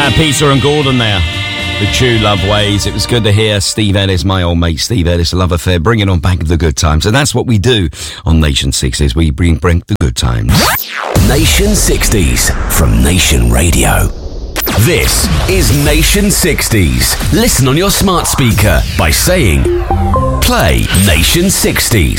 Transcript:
Peter and Gordon there. The True Love Ways. It was good to hear Steve Ellis, my old mate Steve Ellis, Love Affair, bringing on back the good times. And that's what we do on Nation 60s. We bring the good times. Nation 60s from Nation Radio. This is Nation 60s. Listen on your smart speaker by saying, play Nation 60s.